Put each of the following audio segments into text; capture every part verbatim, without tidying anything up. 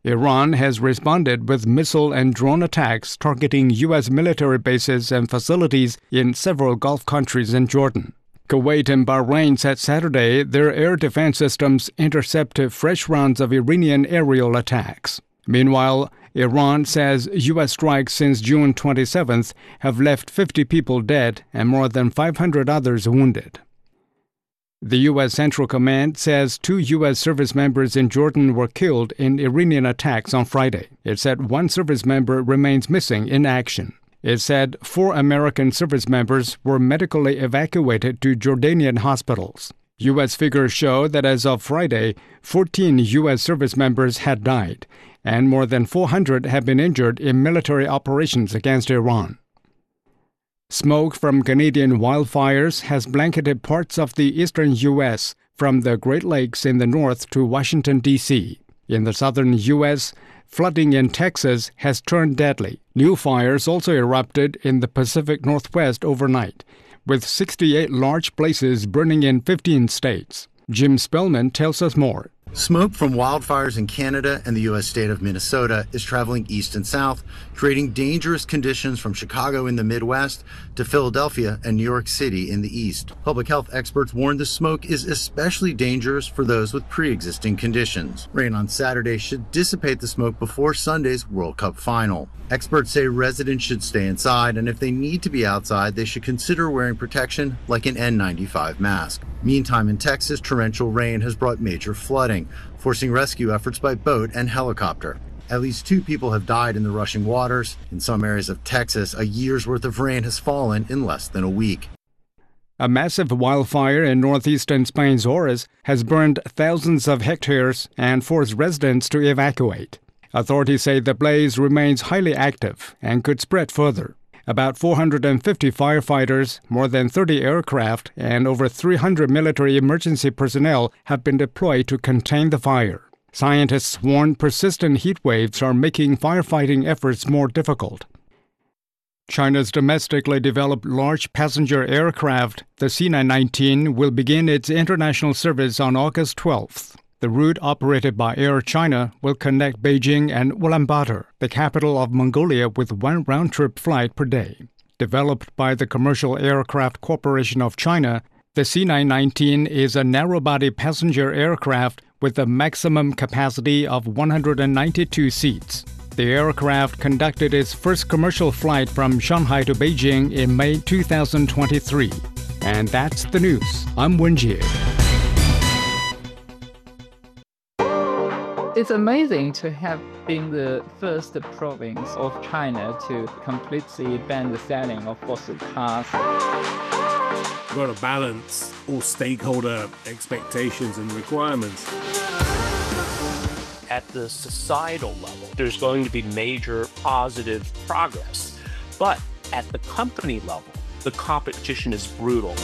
Iran has responded with missile and drone attacks targeting U S military bases and facilities in several Gulf countries and Jordan. Kuwait and Bahrain said Saturday their air defense systems intercepted fresh rounds of Iranian aerial attacks. Meanwhile, Iran says U S strikes since June twenty-seventh have left fifty people dead and more than five hundred others wounded. The U S Central Command says two U S service members in Jordan were killed in Iranian attacks on Friday. It said one service member remains missing in action. It said four American service members were medically evacuated to Jordanian hospitals. U S figures show that as of Friday, fourteen U S service members had died, and more than four hundred have been injured in military operations against Iran. Smoke from Canadian wildfires has blanketed parts of the eastern U S, from the Great Lakes in the north to Washington, D C In the southern U S, flooding in Texas has turned deadly. New fires also erupted in the Pacific Northwest overnight, with sixty-eight large places burning in fifteen states. Jim Spellman tells us more. Smoke from wildfires in Canada and the U S state of Minnesota is traveling east and south, creating dangerous conditions from Chicago in the Midwest to Philadelphia and New York City in the east. Public health experts warn the smoke is especially dangerous for those with pre-existing conditions. Rain on Saturday should dissipate the smoke before Sunday's World Cup final. Experts say residents should stay inside, and if they need to be outside, they should consider wearing protection like an N ninety-five mask. Meantime, in Texas, torrential rain has brought major flooding, forcing rescue efforts by boat and helicopter. At least two people have died in the rushing waters. In some areas of Texas, a year's worth of rain has fallen in less than a week. A massive wildfire in northeastern Spain's Ores has burned thousands of hectares and forced residents to evacuate. Authorities say the blaze remains highly active and could spread further. About four hundred fifty firefighters, more than thirty aircraft, and over three hundred military emergency personnel have been deployed to contain the fire. Scientists warn persistent heat waves are making firefighting efforts more difficult. China's domestically developed large passenger aircraft, the C nine nineteen, will begin its international service on August twelfth. The route, operated by Air China, will connect Beijing and Ulaanbaatar, the capital of Mongolia, with one round-trip flight per day. Developed by the Commercial Aircraft Corporation of China, the C nine nineteen is a narrow-body passenger aircraft with a maximum capacity of one hundred ninety-two seats. The aircraft conducted its first commercial flight from Shanghai to Beijing in May two thousand twenty-three. And that's the news. I'm Wen Jie. It's amazing to have been the first province of China to completely ban the selling of fossil cars. We've got to balance all stakeholder expectations and requirements. At the societal level, there's going to be major positive progress. But at the company level, the competition is brutal.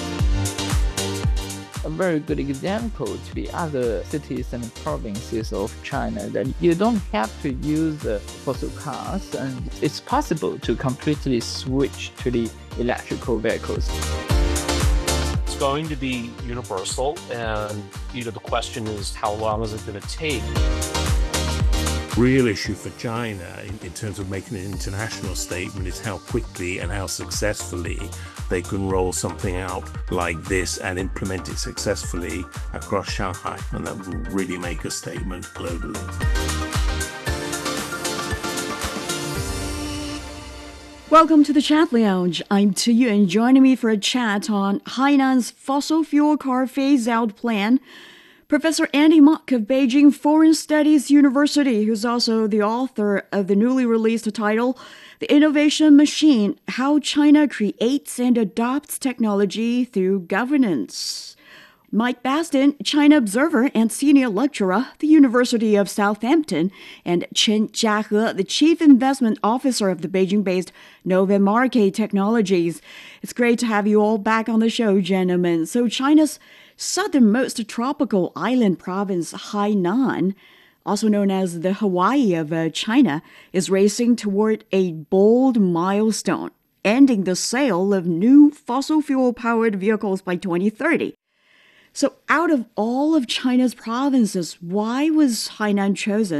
A very good example to the other cities and provinces of China that you don't have to use uh, fossil cars, and it's possible to completely switch to the electrical vehicles. It's going to be universal, and you know the question is, how long is it going to take? Real issue for China in, in terms of making an international statement is how quickly and how successfully they can roll something out like this and implement it successfully across Shanghai, and that will really make a statement globally. Welcome to the Chat Lounge. I'm Tuyu, and joining me for a chat on Hainan's fossil fuel car phase-out plan, Professor Andy Mok of Beijing Foreign Studies University, who's also the author of the newly released title, The Innovation Machine: How China Creates and Adopts Technology Through Governance. Mike Baston, China observer and senior lecturer, the University of Southampton, and Chen Jiahe, the chief investment officer of the Beijing-based Novamarque Technologies. It's great to have you all back on the show, gentlemen. So China's southernmost tropical island province, Hainan, also known as the Hawaii of uh, China, is racing toward a bold milestone, ending the sale of new fossil fuel-powered vehicles by twenty thirty. So out of all of China's provinces, why was Hainan chosen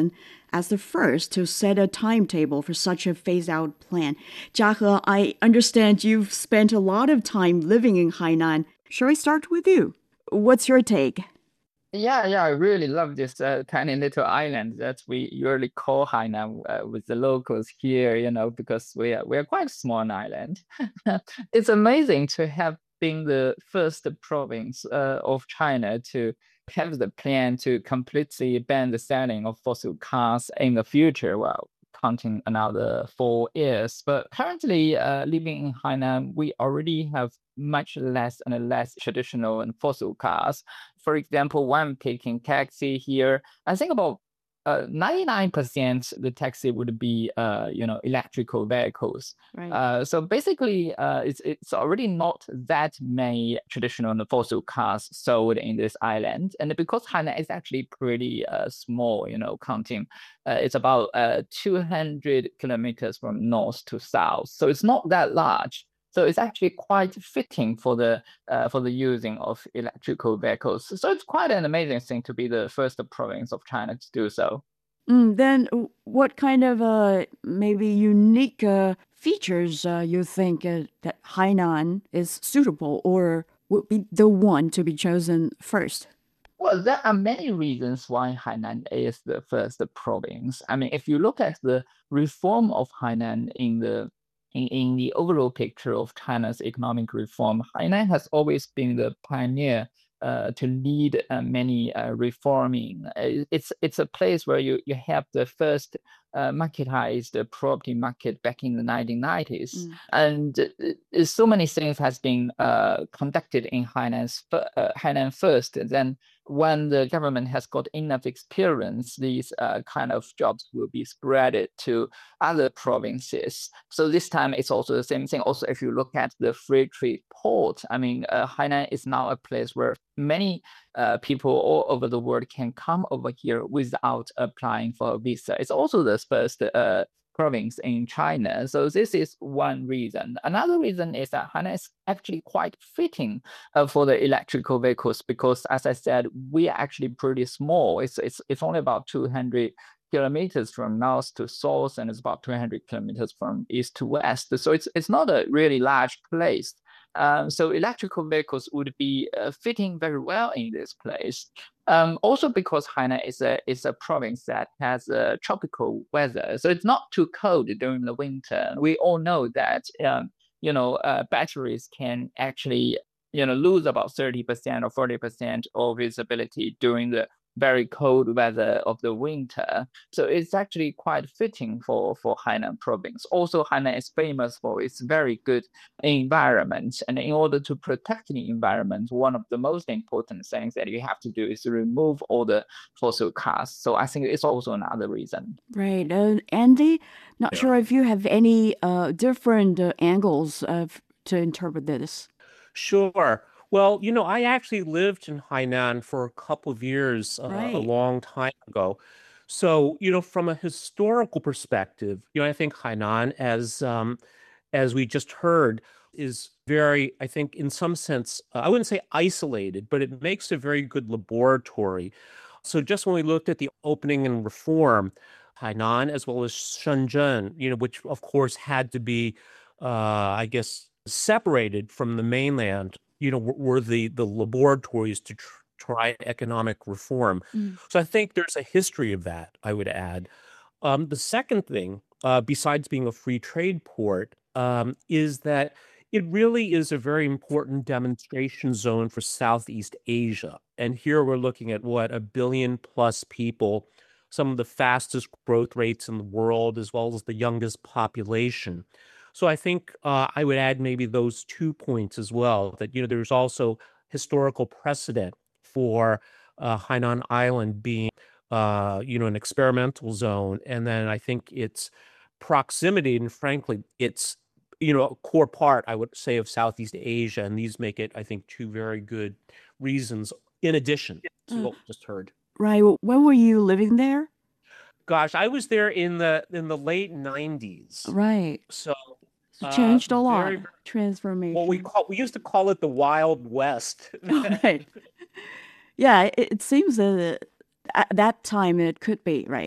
as the first to set a timetable for such a phase-out plan. Jiahe, I understand you've spent a lot of time living in Hainan. Shall I start with you? What's your take? Yeah, yeah, I really love this uh, tiny little island that we usually call Hainan uh, with the locals here, you know, because we are we are quite a small island. It's amazing to have been the first province uh, of China to have the plan to completely ban the selling of fossil cars in the future. Well, counting another four years. But currently, uh, living in Hainan, we already have much less and less traditional and fossil cars. For example, when I'm taking taxi here, I think about uh, ninety-nine percent the taxi would be uh, you know, electrical vehicles. Right. Uh, so basically, uh, it's it's already not that many traditional and fossil cars sold in this island, and because Hainan is actually pretty uh, small, you know, counting, uh, it's about uh, two hundred kilometers from north to south, so it's not that large. So it's actually quite fitting for the uh, for the using of electrical vehicles. So it's quite an amazing thing to be the first province of China to do so. Mm, then uh, what kind of uh, maybe unique uh, features uh, you think uh, that Hainan is suitable or would be the one to be chosen first? Well, there are many reasons why Hainan is the first province. I mean, if you look at the reform of Hainan in the in, in the overall picture of China's economic reform, Hainan has always been the pioneer uh, to lead uh, many uh, reforming. Uh, It's it's a place where you, you have the first uh, marketized property market back in the nineteen nineties, Mm. and uh, so many things has been uh, conducted in Hainan's fir- uh, Hainan first. Then when the government has got enough experience, these uh, kind of jobs will be spread to other provinces. So this time it's also the same thing. Also, if you look at the free trade port, I mean, uh, Hainan is now a place where many uh, people all over the world can come over here without applying for a visa. It's also the first uh, province in China. So this is one reason. Another reason is that Hainan is actually quite fitting uh, for the electrical vehicles because, as I said, we are actually pretty small. It's it's it's only about two hundred kilometers from north to south, and it's about two hundred kilometers from east to west. So it's it's not a really large place. Um, so electrical vehicles would be uh, fitting very well in this place. Um, also because Hainan is a is a province that has a tropical weather, so it's not too cold during the winter. We all know that um, you know uh, batteries can actually you know lose about thirty percent or forty percent of its ability during the very cold weather of the winter. So it's actually quite fitting for, for Hainan province. Also, Hainan is famous for its very good environment. And in order to protect the environment, one of the most important things that you have to do is to remove all the fossil cars. So I think it's also another reason. Right. Uh, Andy, not Yeah. sure if you have any uh, different uh, angles of, to interpret this. Sure. Well, you know, I actually lived in Hainan for a couple of years uh, a Right. long time ago. So, you know, from a historical perspective, you know, I think Hainan, as um, as we just heard, is very, I think, in some sense, uh, I wouldn't say isolated, but it makes a very good laboratory. So just when we looked at the opening and reform, Hainan as well as Shenzhen, you know, which of course had to be, uh, I guess, separated from the mainland, you know, were, were the the laboratories to tr- try economic reform. Mm. So I think there's a history of that, I would add. Um, the second thing, uh, besides being a free trade port, um, is that it really is a very important demonstration zone for Southeast Asia. And here we're looking at what, a billion plus people, some of the fastest growth rates in the world, as well as the youngest population. So I think uh, I would add maybe those two points as well, that, you know, there's also historical precedent for uh, Hainan Island being uh, you know, an experimental zone. And then I think its proximity and frankly, it's, you know, a core part, I would say, of Southeast Asia. And these make it, I think, two very good reasons in addition to Uh, what we just heard. Right. When were you living there? Gosh, I was there in the in the late nineties. Right. So It uh, changed a lot. very, very- Transformation. what we call we used to call it the Wild West. Right. Yeah, it, it seems that at that time it could be, right,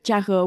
嘉禾